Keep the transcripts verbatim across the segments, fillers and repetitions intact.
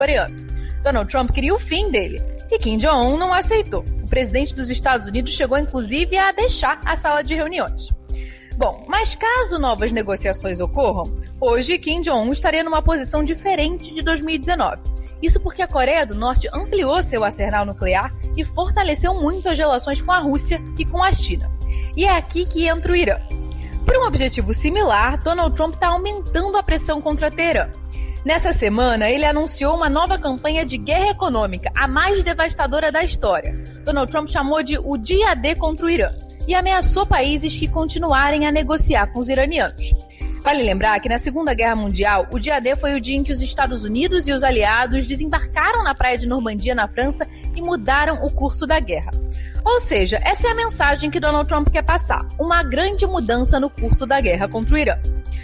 coreano. Donald Trump queria o fim dele e Kim Jong-un não aceitou. O presidente dos Estados Unidos chegou inclusive a deixar a sala de reuniões. Bom, mas caso novas negociações ocorram, hoje Kim Jong-un estaria numa posição diferente de dois mil e dezenove. Isso porque a Coreia do Norte ampliou seu arsenal nuclear e fortaleceu muito as relações com a Rússia e com a China. E é aqui que entra o Irã. Por um objetivo similar, Donald Trump está aumentando a pressão contra Teherã. Nessa semana, ele anunciou uma nova campanha de guerra econômica, a mais devastadora da história. Donald Trump chamou de o dia D contra o Irã e ameaçou países que continuarem a negociar com os iranianos. Vale lembrar que na Segunda Guerra Mundial, o dia D foi o dia em que os Estados Unidos e os aliados desembarcaram na praia de Normandia, na França, e mudaram o curso da guerra. Ou seja, essa é a mensagem que Donald Trump quer passar, uma grande mudança no curso da guerra contra o Irã.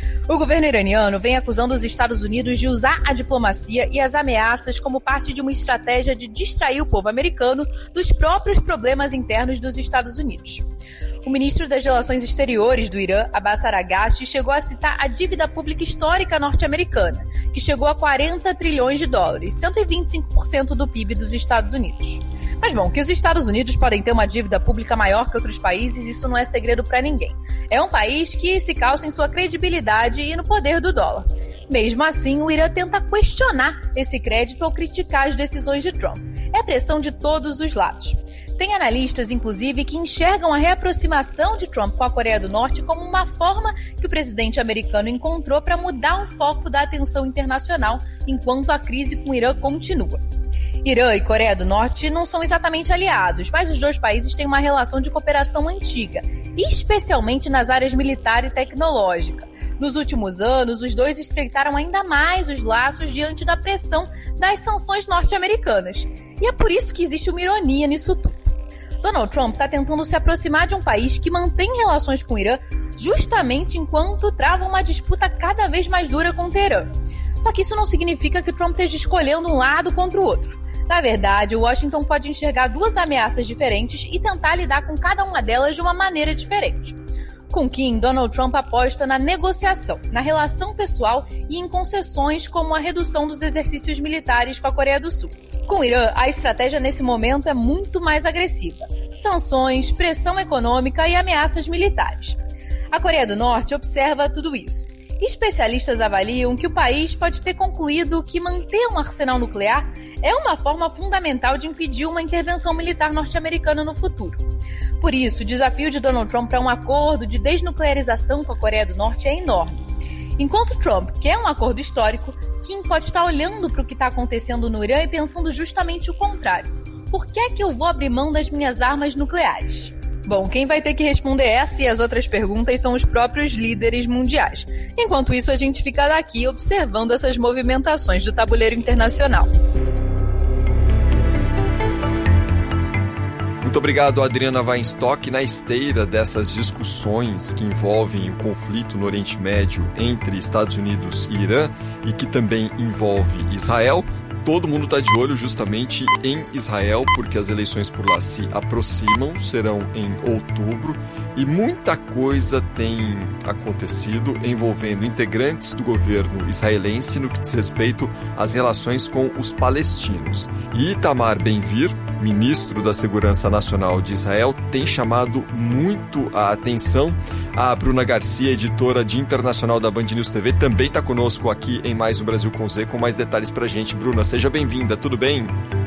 O governo iraniano vem acusando os Estados Unidos de usar a diplomacia e as ameaças como parte de uma estratégia de distrair o povo americano dos próprios problemas internos dos Estados Unidos. O ministro das Relações Exteriores do Irã, Abbas Araghchi, chegou a citar a dívida pública histórica norte-americana, que chegou a quarenta trilhões de dólares, cento e vinte e cinco por cento do P I B dos Estados Unidos. Mas bom, que os Estados Unidos podem ter uma dívida pública maior que outros países, isso não é segredo para ninguém. É um país que se calça em sua credibilidade e no poder do dólar. Mesmo assim, o Irã tenta questionar esse crédito ao criticar as decisões de Trump. É pressão de todos os lados. Tem analistas, inclusive, que enxergam a reaproximação de Trump com a Coreia do Norte como uma forma que o presidente americano encontrou para mudar o foco da atenção internacional enquanto a crise com o Irã continua. Irã e Coreia do Norte não são exatamente aliados, mas os dois países têm uma relação de cooperação antiga, especialmente nas áreas militar e tecnológica. Nos últimos anos, os dois estreitaram ainda mais os laços diante da pressão das sanções norte-americanas. E é por isso que existe uma ironia nisso tudo. Donald Trump está tentando se aproximar de um país que mantém relações com o Irã justamente enquanto trava uma disputa cada vez mais dura com o Teherã. Só que isso não significa que Trump esteja escolhendo um lado contra o outro. Na verdade, Washington pode enxergar duas ameaças diferentes e tentar lidar com cada uma delas de uma maneira diferente. Com Kim, Donald Trump aposta na negociação, na relação pessoal e em concessões como a redução dos exercícios militares com a Coreia do Sul. Com o Irã, a estratégia nesse momento é muito mais agressiva. Sanções, pressão econômica e ameaças militares. A Coreia do Norte observa tudo isso. Especialistas avaliam que o país pode ter concluído que manter um arsenal nuclear é uma forma fundamental de impedir uma intervenção militar norte-americana no futuro. Por isso, o desafio de Donald Trump para um acordo de desnuclearização com a Coreia do Norte é enorme. Enquanto Trump quer um acordo histórico, Kim pode estar olhando para o que está acontecendo no Irã e pensando justamente o contrário. Por que é que eu vou abrir mão das minhas armas nucleares? Bom, quem vai ter que responder essa e as outras perguntas são os próprios líderes mundiais. Enquanto isso, a gente fica daqui observando essas movimentações do tabuleiro internacional. Muito obrigado, Adriana Weinstock. Na esteira dessas discussões que envolvem o conflito no Oriente Médio entre Estados Unidos e Irã e que também envolve Israel, todo mundo está de olho justamente em Israel, porque as eleições por lá se aproximam, serão em outubro, e muita coisa tem acontecido envolvendo integrantes do governo israelense no que diz respeito às relações com os palestinos. E Itamar Ben-Gvir, ministro da Segurança Nacional de Israel, tem chamado muito a atenção. A Bruna Garcia, editora de Internacional da Band News T V, também está conosco aqui em mais um Brasil com Z, com mais detalhes pra gente. Bruna, seja bem-vinda, tudo bem?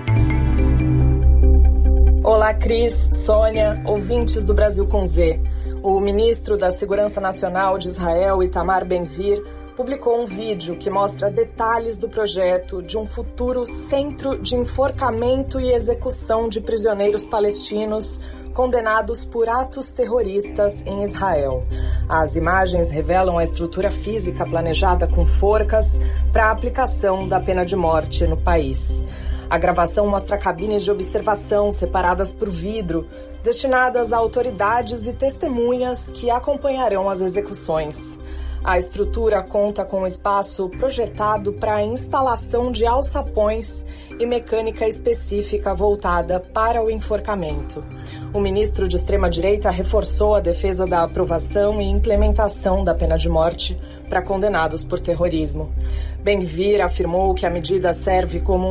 Olá, Cris, Sônia, ouvintes do Brasil com Z. O ministro da Segurança Nacional de Israel, Itamar Ben-Gvir, publicou um vídeo que mostra detalhes do projeto de um futuro centro de enforcamento e execução de prisioneiros palestinos condenados por atos terroristas em Israel. As imagens revelam a estrutura física planejada com forcas para a aplicação da pena de morte no país. A gravação mostra cabines de observação separadas por vidro, destinadas a autoridades e testemunhas que acompanharão as execuções. A estrutura conta com um espaço projetado para a instalação de alçapões e mecânica específica voltada para o enforcamento. O ministro de extrema-direita reforçou a defesa da aprovação e implementação da pena de morte para condenados por terrorismo. Ben-Gvir afirmou que a medida serve como